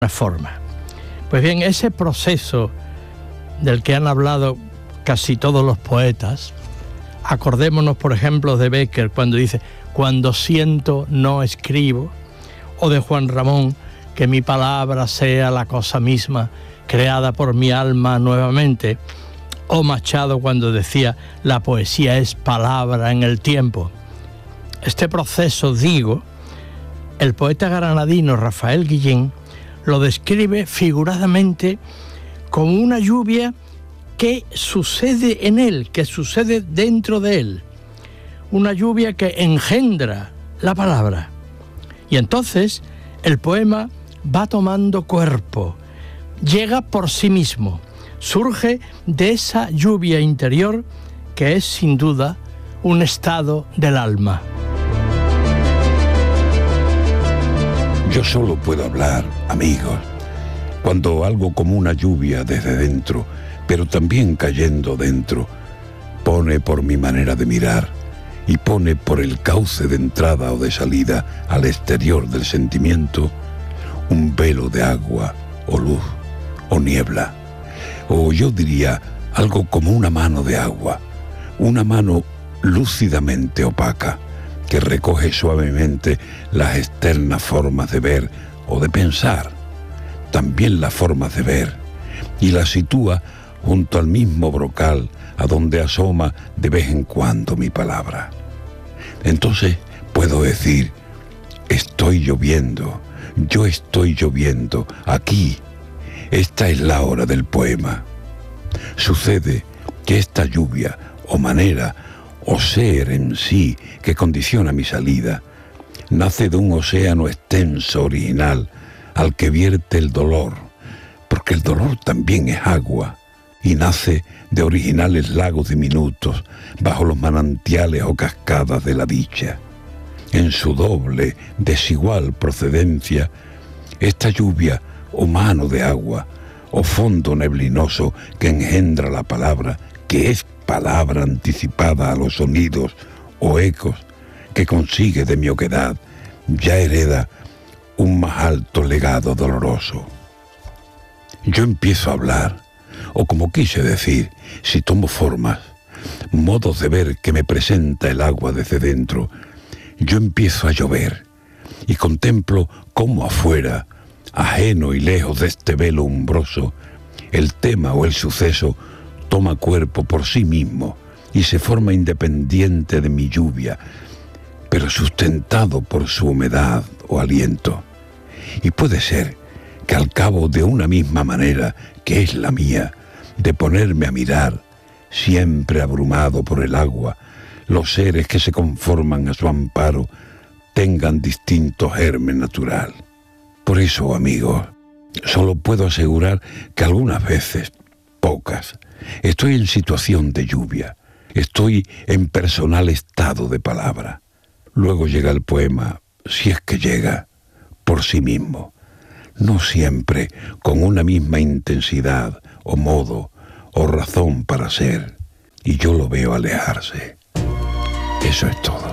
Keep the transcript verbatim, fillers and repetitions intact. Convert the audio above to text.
forma. Pues bien, ese proceso del que han hablado casi todos los poetas, acordémonos por ejemplo de Bécquer cuando dice cuando siento no escribo, o de Juan Ramón, que mi palabra sea la cosa misma creada por mi alma nuevamente, o Machado cuando decía la poesía es palabra en el tiempo. Este proceso, digo, el poeta granadino Rafael Guillén lo describe figuradamente como una lluvia que sucede en él, que sucede dentro de él, una lluvia que engendra la palabra. Y entonces el poema va tomando cuerpo, llega por sí mismo, surge de esa lluvia interior que es sin duda un estado del alma. Yo solo puedo hablar, amigos, cuando algo como una lluvia desde dentro, pero también cayendo dentro, pone por mi manera de mirar y pone por el cauce de entrada o de salida al exterior del sentimiento un velo de agua o luz o niebla, o yo diría algo como una mano de agua, una mano lúcidamente opaca, que recoge suavemente las externas formas de ver o de pensar, también las formas de ver, y las sitúa junto al mismo brocal a donde asoma de vez en cuando mi palabra. Entonces puedo decir, estoy lloviendo, yo estoy lloviendo, aquí, esta es la hora del poema. Sucede que esta lluvia o manera o ser en sí que condiciona mi salida, nace de un océano extenso original al que vierte el dolor, porque el dolor también es agua, y nace de originales lagos diminutos bajo los manantiales o cascadas de la dicha. En su doble, desigual procedencia, esta lluvia o mano de agua o fondo neblinoso que engendra la palabra, que es palabra anticipada a los sonidos o ecos que consigue de mi oquedad, ya hereda un más alto legado doloroso. Yo empiezo a hablar, o como quise decir, si tomo formas, modos de ver que me presenta el agua desde dentro, yo empiezo a llover y contemplo cómo afuera, ajeno y lejos de este velo umbroso, el tema o el suceso toma cuerpo por sí mismo y se forma independiente de mi lluvia, pero sustentado por su humedad o aliento. Y puede ser que al cabo de una misma manera, que es la mía, de ponerme a mirar, siempre abrumado por el agua, los seres que se conforman a su amparo tengan distinto germen natural. Por eso, amigos, solo puedo asegurar que algunas veces, pocas, estoy en situación de lluvia, estoy en personal estado de palabra. Luego llega el poema, si es que llega, por sí mismo, no siempre con una misma intensidad o modo o razón para ser, y yo lo veo alejarse. Eso es todo.